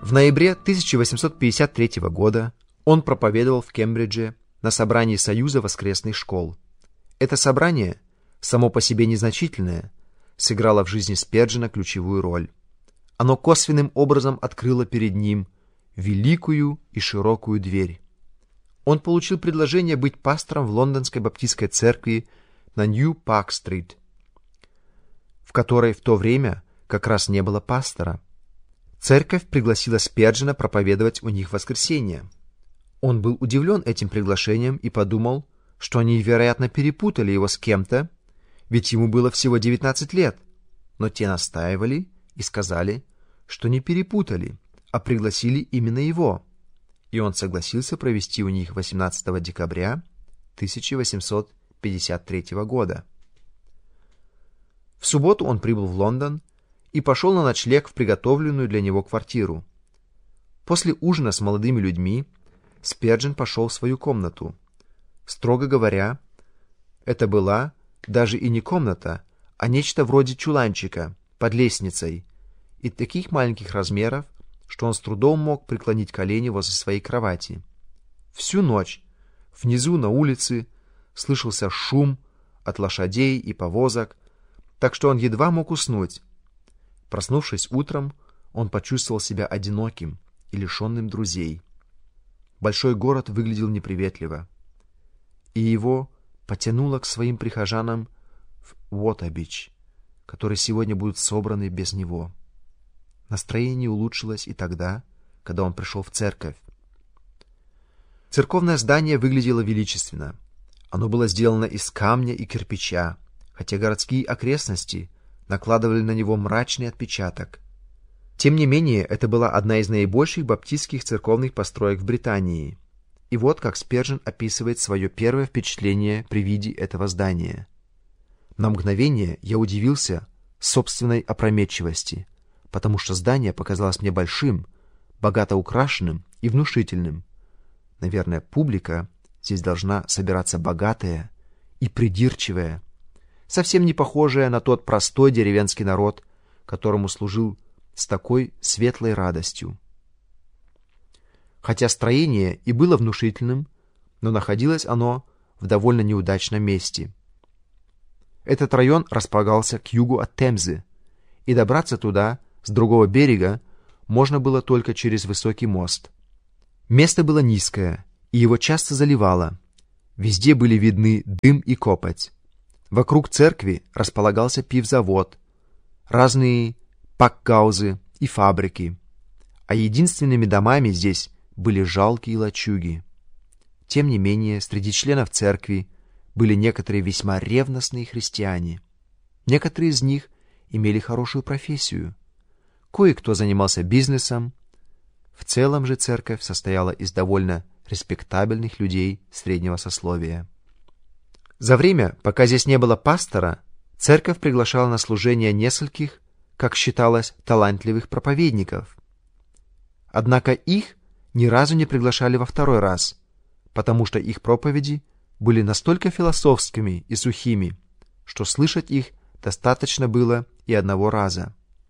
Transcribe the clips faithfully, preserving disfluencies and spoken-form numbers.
В ноябре тысяча восемьсот пятьдесят третьего года он проповедовал в Кембридже на собрании Союза воскресных школ. Это собрание, само по себе незначительное, сыграло в жизни Спержена ключевую роль. Оно косвенным образом открыло перед ним великую и широкую дверь. Он получил предложение быть пастором в лондонской баптистской церкви на Нью-Парк-стрит, в которой в то время как раз не было пастора. Церковь пригласила Спержена проповедовать у них в воскресенье. Он был удивлен этим приглашением и подумал, что они, вероятно, перепутали его с кем-то, ведь ему было всего девятнадцать лет. Но те настаивали и сказали, что не перепутали, а пригласили именно его. И он согласился провести у них восемнадцатого декабря тысяча восемьсот пятьдесят третьего года. В субботу он прибыл в Лондон и пошел на ночлег в приготовленную для него квартиру. После ужина с молодыми людьми Спержен пошел в свою комнату. Строго говоря, это была даже и не комната, а нечто вроде чуланчика под лестницей и таких маленьких размеров, что он с трудом мог преклонить колени возле своей кровати. Всю ночь внизу на улице слышался шум от лошадей и повозок, так что он едва мог уснуть. Проснувшись утром, он почувствовал себя одиноким и лишенным друзей. Большой город выглядел неприветливо, и его потянуло к своим прихожанам в Уотербич, которые сегодня будут собраны без него. Настроение улучшилось и тогда, когда он пришел в церковь. Церковное здание выглядело величественно. Оно было сделано из камня и кирпича, хотя городские окрестности накладывали на него мрачный отпечаток. Тем не менее, это была одна из наибольших баптистских церковных построек в Британии. И вот как Спержен описывает свое первое впечатление при виде этого здания. На мгновение я удивился собственной опрометчивости, потому что здание показалось мне большим, богато украшенным и внушительным. Наверное, публика здесь должна собираться богатая и придирчивая, совсем не похожая на тот простой деревенский народ, которому служил с такой светлой радостью. Хотя строение и было внушительным, но находилось оно в довольно неудачном месте. Этот район располагался к югу от Темзы, и добраться туда с другого берега можно было только через высокий мост. Место было низкое, и его часто заливало. Везде были видны дым и копоть. Вокруг церкви располагался пивзавод, разные пакгаузы и фабрики, а единственными домами здесь были жалкие лачуги. Тем не менее, среди членов церкви были некоторые весьма ревностные христиане. Некоторые из них имели хорошую профессию. Кое-кто занимался бизнесом. В целом же церковь состояла из довольно респектабельных людей среднего сословия. За время, пока здесь не было пастора, церковь приглашала на служение нескольких, как считалось, талантливых проповедников. Однако их ни разу не приглашали во второй раз, потому что их проповеди были настолько философскими и сухими, что слышать их достаточно было и одного раза.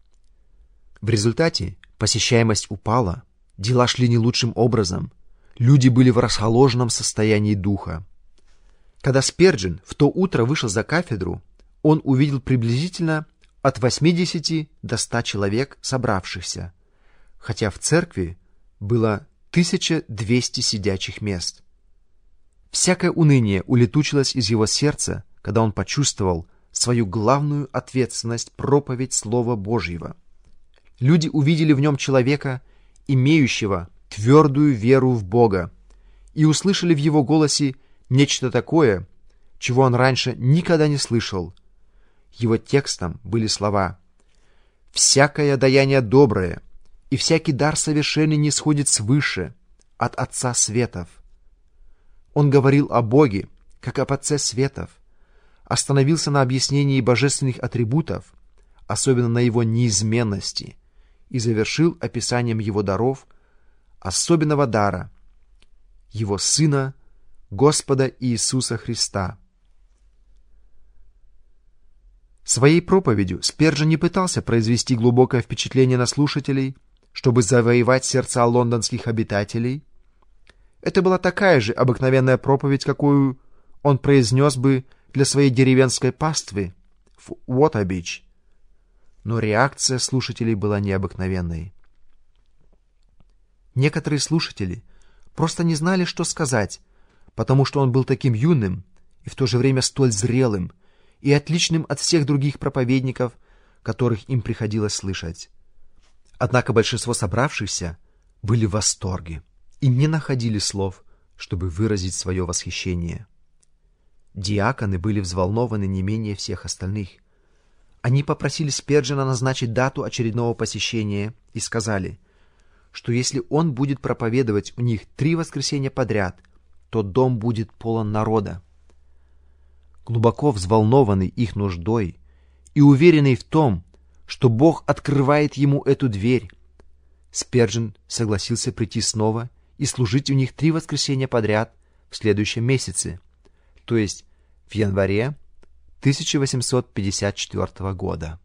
В результате посещаемость упала, дела шли не лучшим образом, люди были в расхоложенном состоянии духа. Когда Спержен в то утро вышел за кафедру, он увидел приблизительно от восьмидесяти до ста человек собравшихся, хотя в церкви было тысяча двести сидячих мест. Всякое уныние улетучилось из его сердца, когда он почувствовал свою главную ответственность проповедь Слова Божьего. Люди увидели в нем человека, имеющего твердую веру в Бога, и услышали в его голосе нечто такое, чего он раньше никогда не слышал. Его текстом были слова: «Всякое даяние доброе, и всякий дар совершенный не сходит свыше, от Отца Светов». Он говорил о Боге, как об Отце Светов, остановился на объяснении божественных атрибутов, особенно на его неизменности, и завершил описанием его даров, особенного дара, его Сына, Господа Иисуса Христа. Своей проповедью Спержен не пытался произвести глубокое впечатление на слушателей, чтобы завоевать сердца лондонских обитателей. Это была такая же обыкновенная проповедь, какую он произнес бы для своей деревенской паствы в Уотербич. Но реакция слушателей была необыкновенной. Некоторые слушатели просто не знали, что сказать, потому что он был таким юным и в то же время столь зрелым и отличным от всех других проповедников, которых им приходилось слышать. Однако большинство собравшихся были в восторге и не находили слов, чтобы выразить свое восхищение. Диаконы были взволнованы не менее всех остальных. Они попросили Сперджена назначить дату очередного посещения и сказали, что если он будет проповедовать у них три воскресенья подряд, то дом будет полон народа. Глубоко взволнованный их нуждой и уверенный в том, что Бог открывает ему эту дверь, Сперджен согласился прийти снова и служить у них три воскресенья подряд в следующем месяце, то есть в январе тысяча восемьсот пятьдесят четвёртого года.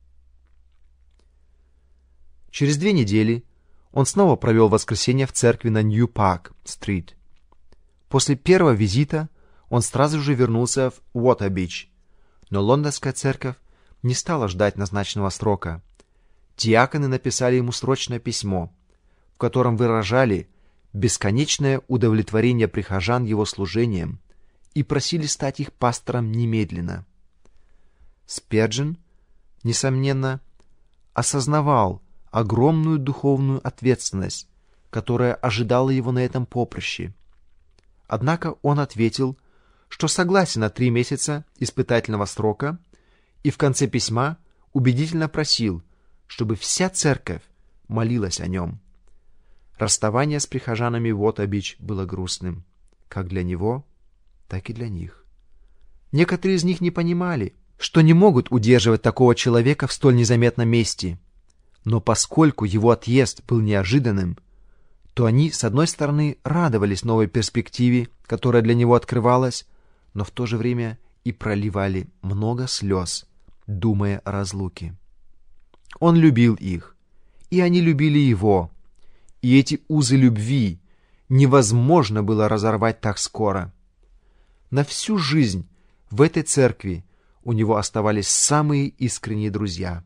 Через две недели он снова провел воскресенье в церкви на Нью-Парк-стрит. После первого визита он сразу же вернулся в Уотербич, но лондонская церковь не стала ждать назначенного срока. Диаконы написали ему срочное письмо, в котором выражали бесконечное удовлетворение прихожан его служением и просили стать их пастором немедленно. Сперджен, несомненно, осознавал огромную духовную ответственность, которая ожидала его на этом поприще. Однако он ответил, что согласен на три месяца испытательного срока и в конце письма убедительно просил, чтобы вся церковь молилась о нем. Расставание с прихожанами в Уотербич было грустным, как для него, так и для них. Некоторые из них не понимали, что не могут удерживать такого человека в столь незаметном месте, но поскольку его отъезд был неожиданным, то они, с одной стороны, радовались новой перспективе, которая для него открывалась, но в то же время и проливали много слез, думая о разлуке. Он любил их, и они любили его, и эти узы любви невозможно было разорвать так скоро. На всю жизнь в этой церкви у него оставались самые искренние друзья.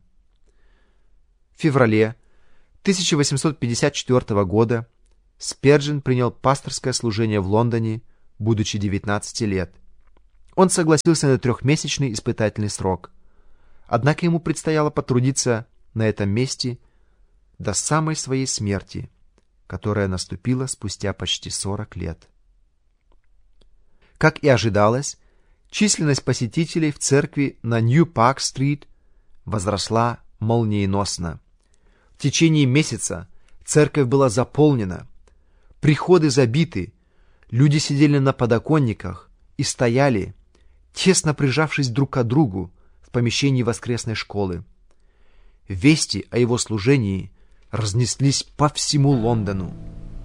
В феврале тысяча восемьсот пятьдесят четвёртого года Сперджен принял пасторское служение в Лондоне, будучи девятнадцати лет. Он согласился на трехмесячный испытательный срок. Однако ему предстояло потрудиться на этом месте до самой своей смерти, которая наступила спустя почти сорок лет. Как и ожидалось, численность посетителей в церкви на Нью-Парк-стрит возросла молниеносно. В течение месяца церковь была заполнена, приходы забиты, люди сидели на подоконниках и стояли, тесно прижавшись друг к другу в помещении воскресной школы. Вести о его служении разнеслись по всему Лондону.